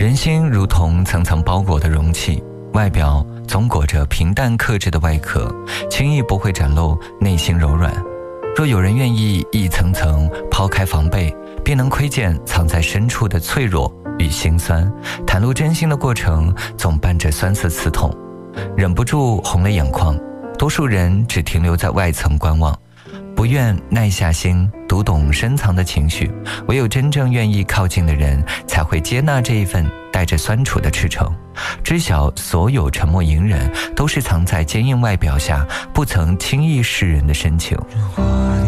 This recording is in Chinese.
人心如同层层包裹的容器，外表总裹着平淡克制的外壳，轻易不会展露内心柔软。若有人愿意一层层抛开防备，便能窥见藏在深处的脆弱与心酸。袒露真心的过程总伴着酸涩刺痛，忍不住红了眼眶。多数人只停留在外层观望，不愿耐下心读懂深藏的情绪。唯有真正愿意靠近的人，才会接纳这一份带着酸楚的赤诚，知晓所有沉默隐忍都是藏在坚硬外表下不曾轻易示人的深情。